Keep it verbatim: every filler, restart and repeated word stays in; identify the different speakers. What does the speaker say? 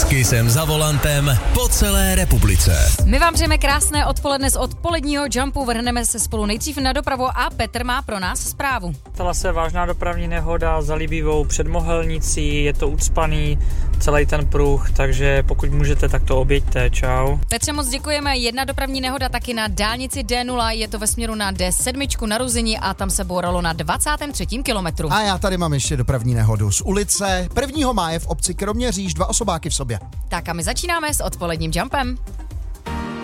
Speaker 1: Kissem za volantem po celé republice.
Speaker 2: My vám přejeme krásné odpoledne z odpoledního Jumpu. Vrhneme se spolu nejdřív na dopravu a Petr má pro nás zprávu.
Speaker 3: Stala se vážná dopravní nehoda za Libivou před Mohelnicí, je to ucpaný celý ten pruh, takže pokud můžete, tak to objeďte. Čau.
Speaker 2: Petře, moc děkujeme. Jedna dopravní nehoda taky na dálnici D nula, je to ve směru na D sedm na Ruzini a tam se bouralo na dvacátém třetím kilometru.
Speaker 4: A já tady mám ještě dopravní nehodu z ulice prvního máje v obci Kroměříž, dva osobáky v sobě.
Speaker 2: Tak a my začínáme s odpoledním Jumpem.